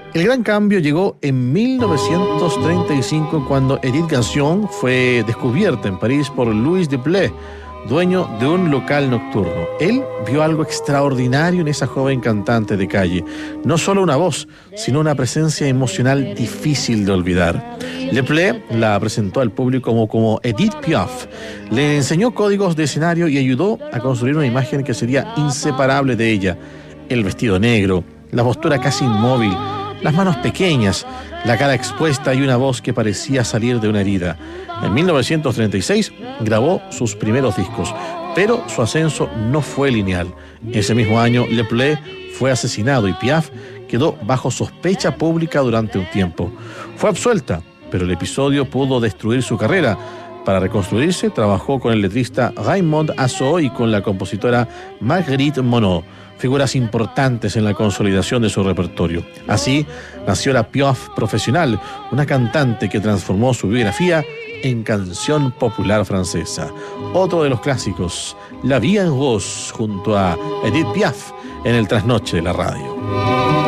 El gran cambio llegó en 1935 cuando Edith Gassion fue descubierta en París por Louis Deplay, dueño de un local nocturno. Él vio algo extraordinario en esa joven cantante de calle. No solo una voz, sino una presencia emocional difícil de olvidar. Deplay la presentó al público como Edith Piaf. Le enseñó códigos de escenario y ayudó a construir una imagen que sería inseparable de ella. El vestido negro, la postura casi inmóvil, las manos pequeñas, la cara expuesta y una voz que parecía salir de una herida. En 1936 grabó sus primeros discos, pero su ascenso no fue lineal. Ese mismo año, Deplay fue asesinado y Piaf quedó bajo sospecha pública durante un tiempo. Fue absuelta, pero el episodio pudo destruir su carrera. Para reconstruirse, trabajó con el letrista Raymond Asso y con la compositora Marguerite Monod, figuras importantes en la consolidación de su repertorio. Así nació la Piaf profesional, una cantante que transformó su biografía en canción popular francesa. Otro de los clásicos, La Vie en Rose, junto a Edith Piaf, en el trasnoche de la radio.